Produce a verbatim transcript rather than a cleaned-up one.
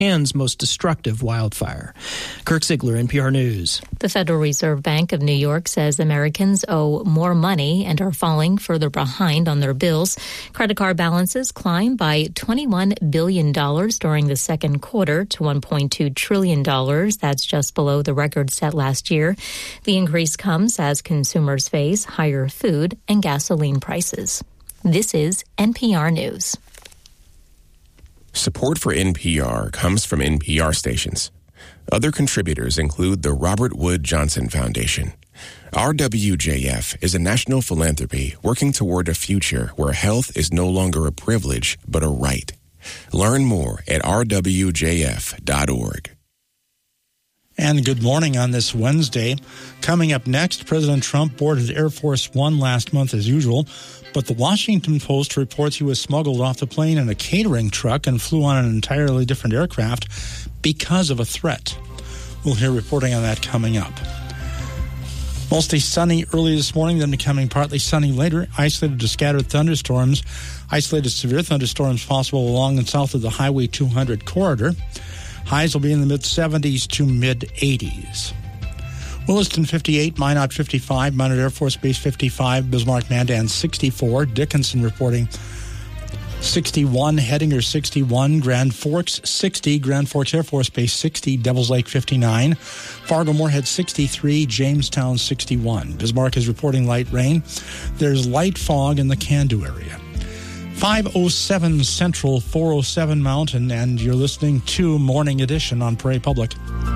Japan's most destructive wildfire. Kirk Ziegler, N P R News. The Federal Reserve Bank of New York says Americans owe more money and are falling further behind on their bills. Credit card balances climbed by twenty-one billion dollars during the second quarter to one point two trillion dollars. That's just below the record set last year. The increase comes as consumers face higher food and gasoline prices. This is N P R News. Support for N P R comes from N P R stations. Other contributors include the Robert Wood Johnson Foundation. R W J F is a national philanthropy working toward a future where health is no longer a privilege, but a right. Learn more at r w j f dot org. And good morning on this Wednesday. Coming up next, President Trump boarded Air Force One last month as usual, but the Washington Post reports he was smuggled off the plane in a catering truck and flew on an entirely different aircraft because of a threat. We'll hear reporting on that coming up. Mostly sunny early this morning, then becoming partly sunny later. Isolated to scattered thunderstorms. Isolated severe thunderstorms possible along and south of the Highway two hundred corridor. Highs will be in the mid-seventies to mid-eighties. Williston fifty-eight, Minot fifty-five, Minot Air Force Base fifty-five, Bismarck Mandan sixty-four, Dickinson reporting sixty-one, Hettinger sixty-one, Grand Forks sixty, Grand Forks Air Force Base sixty, Devils Lake fifty-nine, Fargo Moorhead sixty-three, Jamestown sixty-one. Bismarck is reporting light rain. There's light fog in the Candu area. five oh seven Central, four oh seven Mountain, and you're listening to Morning Edition on Prairie Public.